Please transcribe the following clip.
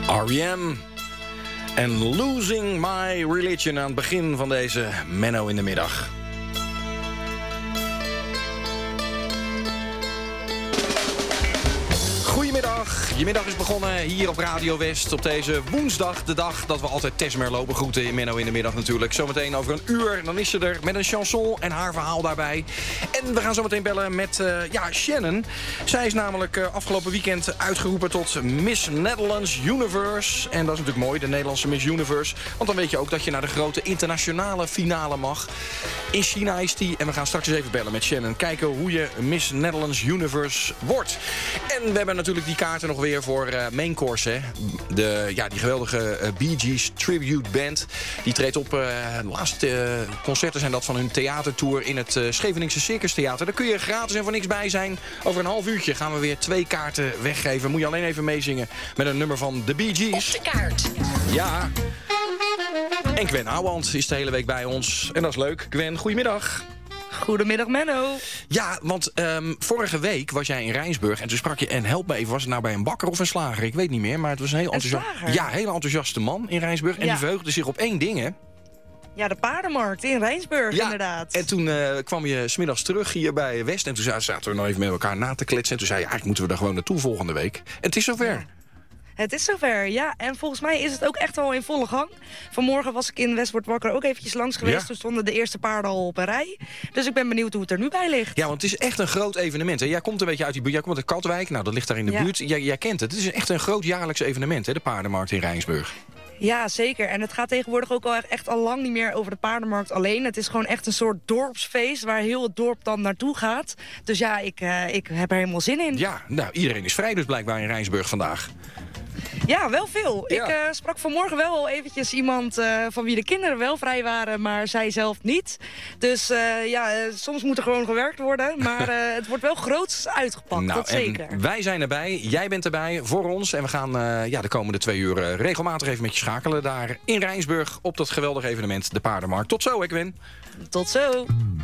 R.E.M. en Losing My Religion aan het begin van deze Menno in de Middag. Goedemiddag, je middag is begonnen hier op Radio West op deze woensdag. De dag dat we altijd Tess Merlo begroeten in Menno in de Middag natuurlijk. Zometeen over een uur, dan is ze er met een chanson en haar verhaal daarbij. En we gaan zometeen bellen met Shannon. Zij is namelijk afgelopen weekend uitgeroepen tot Miss Netherlands Universe. En dat is natuurlijk mooi, de Nederlandse Miss Universe. Want dan weet je ook dat je naar de grote internationale finale mag. In China is die. En we gaan straks eens even bellen met Shannon. Kijken hoe je Miss Netherlands Universe wordt. En we hebben natuurlijk die kaarten nog weer voor Main Course. Hè? Die geweldige Bee Gees Tribute Band. Die treedt op. De laatste concerten zijn dat van hun theatertour in het Scheveningse Circus Theater. Daar kun je gratis en voor niks bij zijn. Over een half uurtje gaan we weer 2 kaarten weggeven. Moet je alleen even meezingen met een nummer van de Bee Gees. Op de kaart. Ja. En Gwen Ouwehand is de hele week bij ons. En dat is leuk. Gwen, goedemiddag. Goedemiddag, Menno. Ja, want vorige week was jij in Rijnsburg en toen sprak je, en help me even, was het nou bij een bakker of een slager? Ik weet niet meer, maar het was een heel hele enthousiaste man in Rijnsburg. En die verheugde zich op één ding, hè? Ja, de paardenmarkt in Rijnsburg, inderdaad. En toen kwam je 's middags terug hier bij West en toen zaten we nog even met elkaar na te kletsen. En toen zei je, eigenlijk moeten we er gewoon naartoe volgende week. En het is zover. Ja. Het is zover, ja. En volgens mij is het ook echt al in volle gang. Vanmorgen was ik in Westwoord Wakker ook eventjes langs geweest. Ja. Toen stonden de eerste paarden al op een rij. Dus ik ben benieuwd hoe het er nu bij ligt. Ja, want het is echt een groot evenement. Hè? Jij komt een beetje uit die buurt. Jij komt uit Katwijk. Nou, dat ligt daar in de buurt. Jij kent het. Het is echt een groot jaarlijks evenement, hè? De paardenmarkt in Rijnsburg. Ja, zeker. En het gaat tegenwoordig ook al echt al lang niet meer over de paardenmarkt alleen. Het is gewoon echt een soort dorpsfeest waar heel het dorp dan naartoe gaat. Dus ja, ik heb er helemaal zin in. Ja, nou, iedereen is vrij dus blijkbaar in Rijnsburg vandaag. Ja, wel veel. Ja. Ik sprak vanmorgen wel al eventjes iemand van wie de kinderen wel vrij waren, maar zij zelf niet. Dus soms moet er gewoon gewerkt worden. Maar het wordt wel groots uitgepakt, Nou, dat zeker. En wij zijn erbij, jij bent erbij voor ons. En we gaan de komende 2 uur regelmatig even met je schakelen daar in Rijnsburg op dat geweldige evenement, de Paardenmarkt. Tot zo, hè, Gwen. Tot zo.